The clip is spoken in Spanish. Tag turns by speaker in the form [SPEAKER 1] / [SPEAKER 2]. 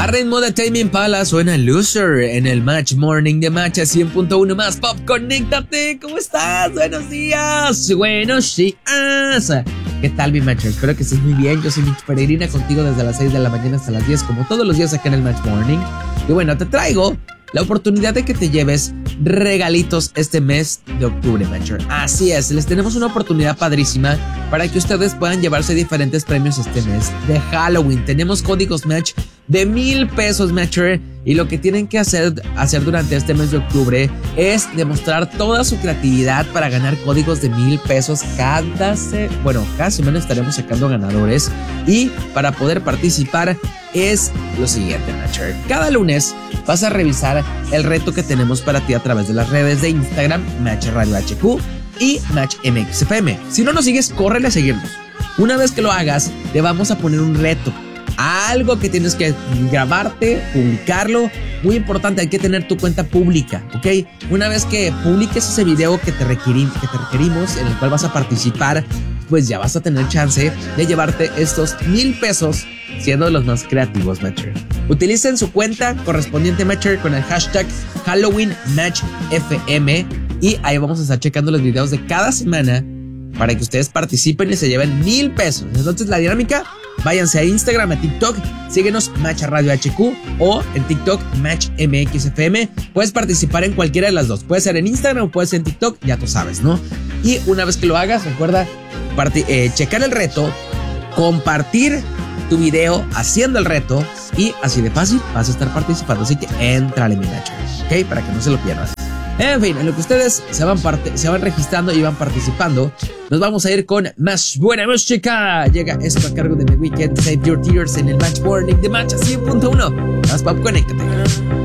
[SPEAKER 1] A ritmo de Tame Impala suena Loser en el Match Morning de Match 100.1 más Pop. Conéctate, ¿cómo estás? Buenos días, buenos días. ¿Qué tal, mi Matcher? Espero que estés muy bien. Yo soy Mitch Peregrina, contigo desde las 6 de la mañana hasta las 10, como todos los días acá en el Match Morning. Y bueno, te traigo la oportunidad de que te lleves regalitos este mes de octubre, Matcher. Así es, les tenemos una oportunidad padrísima para que ustedes puedan llevarse diferentes premios este mes de Halloween. Tenemos códigos Match de $1,000, Matcher, y lo que tienen que hacer durante este mes de octubre es demostrar toda su creatividad para ganar códigos de $1,000 cada semana estaremos sacando ganadores. Y para poder participar es lo siguiente, Matcher. Cada lunes vas a revisar el reto que tenemos para ti a través de las redes de Instagram, Match Radio HQ y Match MXFM. Si no nos sigues, córrele a seguirnos. Una vez que lo hagas, te vamos a poner un reto. Algo que tienes que grabarte, publicarlo. Muy importante, hay que tener tu cuenta pública, ¿ok? Una vez que publiques ese video que te requerimos, en el cual vas a participar, pues ya vas a tener chance de llevarte estos $1,000 siendo los más creativos, Matcher. Utilicen su cuenta correspondiente, Matcher, con el hashtag HalloweenMatchFM y ahí vamos a estar checando los videos de cada semana para que ustedes participen y se lleven $1,000. Entonces la dinámica, váyanse a Instagram, a TikTok, síguenos Match Radio HQ o en TikTok Match MXFM. Puedes participar en cualquiera de las dos. Puede ser en Instagram o puede ser en TikTok, ya tú sabes, ¿no? Y una vez que lo hagas, recuerda checar el reto, compartir tu video haciendo el reto y así de fácil vas a estar participando. Así que entrale, mi Nacho, ¿ok? Para que no se lo pierdas. En fin, en lo que ustedes se van registrando y van participando, nos vamos a ir con más buena música. Llega esto a cargo de The Weeknd, Save Your Tears en el Match Morning de Match 100.1. Más Pop, conéctate.